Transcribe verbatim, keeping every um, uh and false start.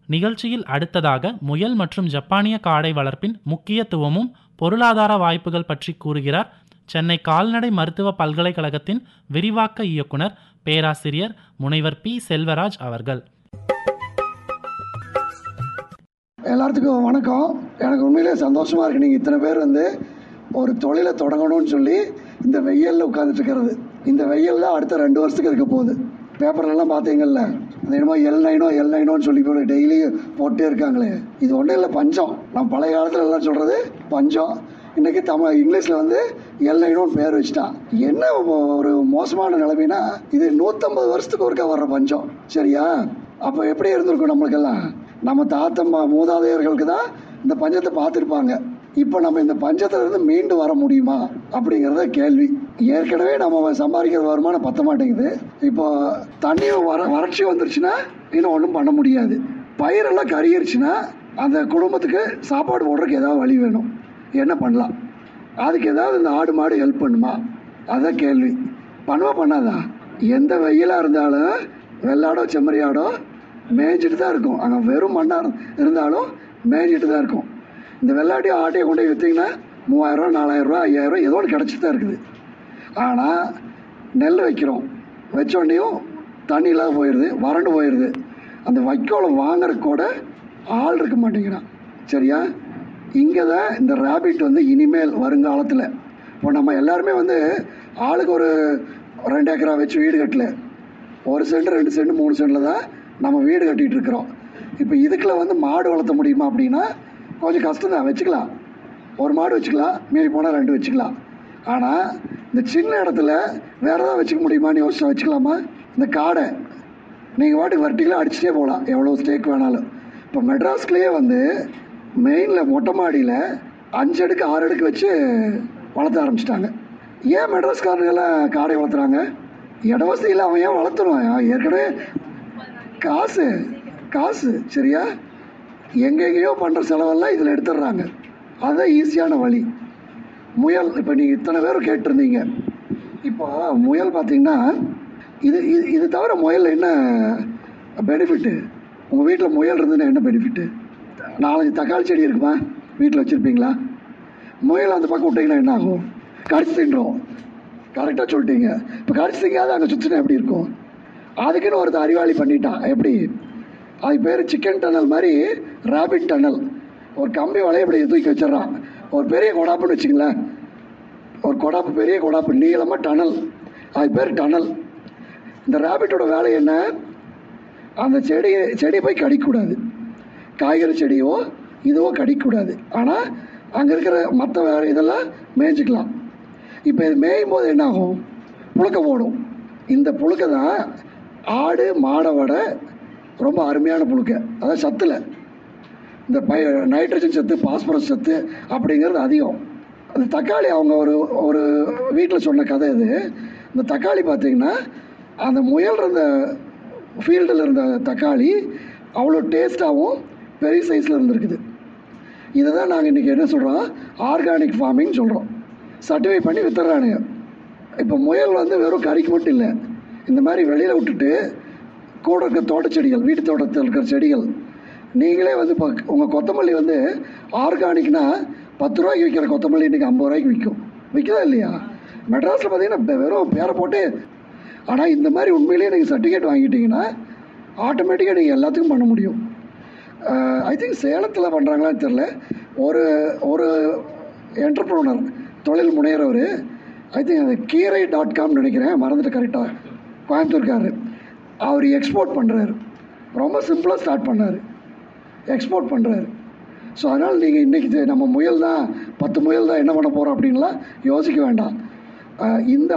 நிகழ்ச்சியில் அடுத்ததாக முயல் மற்றும் ஜப்பானிய காடை வளர்ப்பின் முக்கியத்துவமும் பொருளாதார வாய்ப்புகள் பற்றி கூறுகிறார் சென்னை கால்நடை மருத்துவ பல்கலைக்கழகத்தின் விரிவாக்க இயக்குனர் பேராசிரியர் முனைவர் பி செல்வராஜ் அவர்கள். எல்லாத்துக்கும் வணக்கம். எனக்கு உண்மையிலே சந்தோஷமாக இருக்குது. நீங்கள் இத்தனை பேர் வந்து ஒரு தொழிலை தொடங்கணும்னு சொல்லி இந்த வெயிலில் உட்காந்துட்டு இருக்கிறது. இந்த வெயில் தான் அடுத்த ரெண்டு வருஷத்துக்கு இருக்க போகுது. பேப்பர்லாம் பார்த்தீங்கல்ல, அது என்னமோ எல் நைனோ எல் நைனோன்னு சொல்லி போய் டெய்லி போட்டே இருக்காங்களே. இது ஒன்றும் இல்லை, பஞ்சம். நம்ம பழைய காலத்தில் எல்லாம் சொல்கிறது பஞ்சம். இன்றைக்கி தமிழ் இங்கிலீஷில் வந்து எல் நைனோன்னு பேர் வச்சுட்டான். என்ன ஒரு மோசமான நிலைமைனா, இது நூற்றம்பது வருஷத்துக்கு ஒருக்கா வர்ற பஞ்சம். சரியா? அப்போ எப்படி இருந்திருக்கும் நம்மளுக்கெல்லாம்? நம்ம தாத்தம்மா மூதாதையர்களுக்கு தான் இந்த பஞ்சத்தை பார்த்துருப்பாங்க. இப்போ நம்ம இந்த பஞ்சத்திலிருந்து மீண்டு வர முடியுமா அப்படிங்கிறத கேள்வி. ஏற்கனவே நம்ம சம்பாதிக்கிற வருமானம் பத்த மாட்டேங்குது. இப்போ தண்ணியும் வர வறட்சி வந்துருச்சுன்னா இன்னும் ஒன்றும் பண்ண முடியாது. பயிரெல்லாம் கருகிருச்சுன்னா அந்த குடும்பத்துக்கு சாப்பாடு போடுறதுக்கு ஏதாவது வழி வேணும். என்ன பண்ணலாம்? அதுக்கு ஏதாவது இந்த ஆடு மாடு ஹெல்ப் பண்ணுமா? அதான் கேள்வி. பண்ணுவா பண்ணாதா? எந்த வெயிலாக இருந்தாலும் வெள்ளாடோ செம்மறியாடோ மேய்ஞ்சிட்டு தான் இருக்கும். அங்கே வெறும் மண்ணாக இருந்தாலும் மேய்ஞ்சிட்டு தான் இருக்கும். இந்த வெள்ளாட்டி ஆட்டையை கொண்டு போய் விற்றிங்கன்னா மூவாயிரரூவா நாலாயிரரூவா ஐயாயிரரூவா ஏதோ ஒன்று கிடச்சிட்டு தான் இருக்குது. ஆனால் நெல் வைக்கிறோம், வச்சோடனையும் தண்ணி இல்லாத போயிடுது, வறண்டு போயிடுது. அந்த வைக்கோலை வாங்குறதுக்கு கூட ஆள் இருக்க மாட்டேங்கிறான். சரியா? இங்கே தான் இந்த ரேபிட் வந்து இனிமேல் வருங்காலத்தில் இப்போ நம்ம எல்லாருமே வந்து ஆளுக்கு ஒரு ரெண்டு ஏக்கரா வச்சு வீடு கட்டல, ஒரு சென்ட் ரெண்டு சென்ட் மூணு சென்டில் தான் நம்ம வீடு கட்டிகிட்டு இருக்கிறோம். இப்போ இதுக்குள்ள வந்து மாடு வளர்த்த முடியுமா அப்படின்னா கொஞ்சம் கஷ்டம் தான். வச்சுக்கலாம், ஒரு மாடு வச்சுக்கலாம், மீறி போனால் ரெண்டு வச்சுக்கலாம். ஆனால் இந்த சின்ன இடத்துல வேறு ஏதாவது வச்சுக்க முடியுமான்னு யோசிச்சா வச்சுக்கலாமா? இந்த காடை நீங்கள் வாட்டுக்கு வர்ட்டிக்கலாக அடிச்சுட்டே போகலாம், எவ்வளோ ஸ்டேக் வேணாலும். இப்போ மெட்ராஸ்லேயே வந்து மெயினில் மொட்டை மாடியில் அஞ்சு அடுக்கு ஆறு அடுக்கு வச்சு வளர்த்த ஆரம்பிச்சிட்டாங்க. ஏன் மெட்ராஸ்காரங்கெல்லாம் காடை வளர்த்துறாங்க? இட வசதியில் அவன் ஏன் வளர்த்துருவான்? ஏற்கனவே காசு காசு சரியா? எங்கெங்கேயோ பண்ணுற செலவெல்லாம் இதில் எடுத்துடுறாங்க. அதுதான் ஈஸியான வழி. முயல் இப்போ நீங்கள் இத்தனை பேரும் கேட்டிருந்தீங்க. இப்போ முயல் பார்த்திங்கன்னா இது இது இது தவிர முயல் என்ன பெனிஃபிட்டு? உங்கள் வீட்டில் முயல் இருந்ததுன்னா என்ன பெனிஃபிட்டு? நாலஞ்சு தக்காளி செடி இருக்குமா? வீட்டில் வச்சுருப்பீங்களா? முயல் அந்த பக்கம் விட்டிங்கன்னா என்ன ஆகும்? கடிச்சு தின்றோம். கரெக்டாக சொல்லிட்டீங்க. இப்போ கடிச்சு திங்காது அங்கே சுற்றினா எப்படி இருக்கும்? அதுக்குன்னு ஒருத்தர் அறிவாளி பண்ணிட்டான். எப்படி? அது பேர் சிக்கன் டனல் மாதிரி ரேபிட் டனல். ஒரு கம்பி வலையை இப்படி தூக்கி வச்சிடறான். ஒரு பெரிய கொடாப்புன்னு வச்சுங்களேன், ஒரு கொடாப்பு, பெரிய கொடாப்பு நீளமாக டனல். அது பேர் டனல். இந்த ரேபிட்டோட வேலை என்ன? அந்த செடியை செடியை போய் கடிக்கக்கூடாது. காய்கறி செடியோ இதுவோ கடிக்கக்கூடாது. ஆனால் அங்கே இருக்கிற மற்ற வேறு இதெல்லாம் மேய்ஞ்சிக்கலாம். இப்போ இது மேயும் போது என்ன ஆகும்? புழுக்க போடும். இந்த புழுக்க தான் ஆடு மாடை விட ரொம்ப அருமையான புழுக்க. அதாவது சத்தில் இந்த பை நைட்ரஜன் சத்து, பாஸ்பரஸ் சத்து அப்படிங்கிறது அதிகம். அந்த தக்காளி அவங்க ஒரு ஒரு வீட்டில் சொன்ன கதை இது. இந்த தக்காளி பார்த்திங்கன்னா அந்த முயல் இருந்த ஃபீல்டில் இருந்த தக்காளி அவ்வளோ டேஸ்ட்டாகவும் பெரிய சைஸில் இருந்திருக்குது. இதை தான் நாங்கள் இன்றைக்கி என்ன சொல்கிறோம்? ஆர்கானிக் ஃபார்மிங் சொல்கிறோம். சர்டிஃபை பண்ணி வித்துறானுங்க. இப்போ முயல் வந்து வெறும் கறிக்கு மட்டும் இல்லை, இந்த மாதிரி வெளியில் விட்டுட்டு கூட இருக்க தோட்ட செடிகள், வீட்டு தோட்டத்தில் இருக்கிற செடிகள், நீங்களே வந்து இப்போ உங்கள் கொத்தமல்லி வந்து ஆர்கானிக்னா பத்து ரூபாய்க்கு விற்கிற கொத்தமல்லி இன்றைக்கி ஐம்பது ரூபாய்க்கு விற்கும். விற்கிறதா இல்லையா? மெட்ராஸில் பார்த்தீங்கன்னா வெறும் பேரை போட்டு. ஆனால் இந்த மாதிரி உண்மையிலேயே நீங்கள் சர்டிஃபிகேட் வாங்கிட்டீங்கன்னா ஆட்டோமேட்டிக்காக நீங்கள் எல்லாத்துக்கும் பண்ண முடியும். ஐ திங்க் சேலத்தில் பண்ணுறாங்களான்னு தெரில. ஒரு ஒரு என்டர்ப்ரனர், தொழில் முனைகிறவர், ஐ திங்க் அது கீரை டாட் காம்னு நினைக்கிறேன், மறந்துட்டு கரெக்டாக, கோயம்புத்தூர்காரரு. அவர் எக்ஸ்போர்ட் பண்ணுறாரு. ரொம்ப சிம்பிளாக ஸ்டார்ட் பண்ணார், எக்ஸ்போர்ட் பண்ணுறாரு. ஸோ அதனால் நீங்கள் இன்றைக்கி நம்ம முயல் தான், பத்து முயல் தான் என்ன பண்ண போகிறோம் அப்படின்லாம் யோசிக்க வேண்டாம். இந்த